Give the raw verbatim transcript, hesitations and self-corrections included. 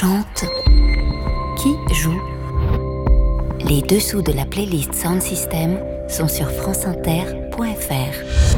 chante, qui joue. Les dessous de la playlist Sound System sont sur franceinter point fr.